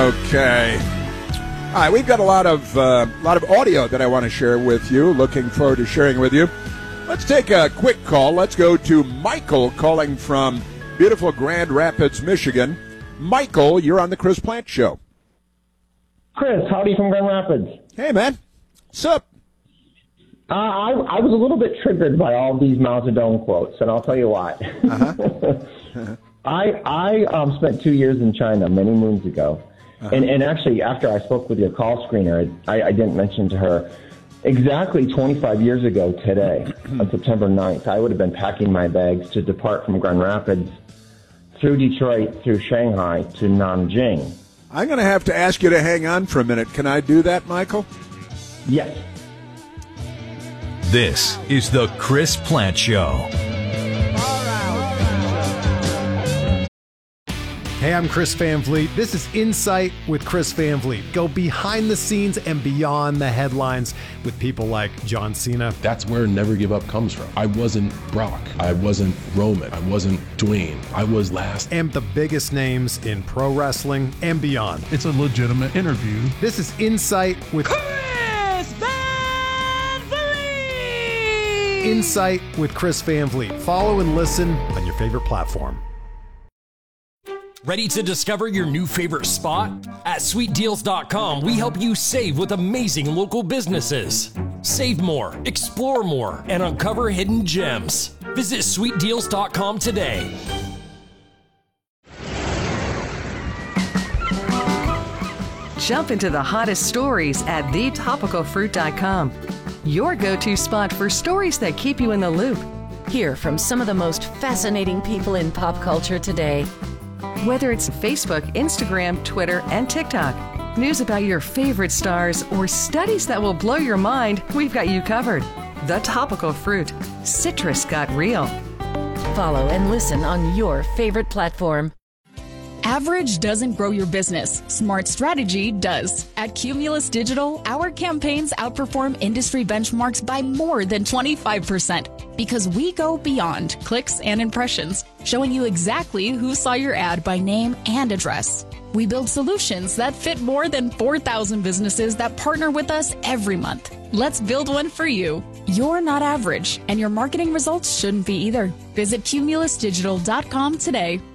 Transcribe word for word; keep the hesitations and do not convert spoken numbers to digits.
Okay. All right, we've got a lot of uh, lot of audio that I want to share with you. Looking forward to sharing with you. Let's take a quick call. Let's go to Michael calling from beautiful Grand Rapids, Michigan. Michael, you're on the Chris Plante Show. Chris, howdy from Grand Rapids. Hey, man. What's up? Uh, I, I was a little bit triggered by all these Mao Zedong quotes, and I'll tell you why. Uh-huh. I I um, spent two years in China many moons ago. Uh-huh. And, and actually, after I spoke with your call screener, I, I didn't mention to her, exactly twenty-five years ago today, on September ninth, I would have been packing my bags to depart from Grand Rapids through Detroit, through Shanghai, to Nanjing. I'm going to have to ask you to hang on for a minute. Can I do that, Michael? Yes. This is the Chris Plante Show. Hey, I'm Chris Van Vliet. This is Insight with Chris Van Vliet. Go behind the scenes and beyond the headlines with people like John Cena. That's where Never Give Up comes from. I wasn't Brock. I wasn't Roman. I wasn't Dwayne. I was last. And the biggest names in pro wrestling and beyond. It's a legitimate interview. This is Insight with Chris Van Vliet. Insight with Chris Van Vliet. Follow and listen on your favorite platform. Ready to discover your new favorite spot? At sweet deals dot com, we help you save with amazing local businesses. Save more, explore more, and uncover hidden gems. Visit sweet deals dot com today. Jump into the hottest stories at the topical fruit dot com. Your go-to spot for stories that keep you in the loop. Hear from some of the most fascinating people in pop culture today. Whether it's Facebook, Instagram, Twitter, and TikTok, news about your favorite stars, or studies that will blow your mind, we've got you covered. The Topical Fruit. Citrus got real. Follow and listen on your favorite platform. Average doesn't grow your business. Smart strategy does. At Cumulus Digital, our campaigns outperform industry benchmarks by more than twenty-five percent because we go beyond clicks and impressions, showing you exactly who saw your ad by name and address. We build solutions that fit more than four thousand businesses that partner with us every month. Let's build one for you. You're not average, and your marketing results shouldn't be either. Visit Cumulus Digital dot com today.